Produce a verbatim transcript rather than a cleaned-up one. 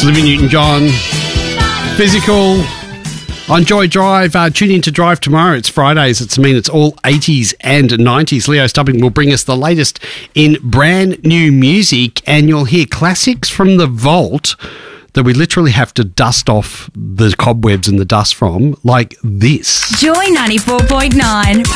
Olivia Newton-John, Physical. On Joy Drive, uh, tune in to Drive tomorrow. It's Fridays. It's I mean it's all eighties and nineties. Leo Stubbing will bring us the latest in brand new music, and you'll hear classics from the vault that we literally have to dust off the cobwebs and the dust from, like this. Joy ninety-four point nine.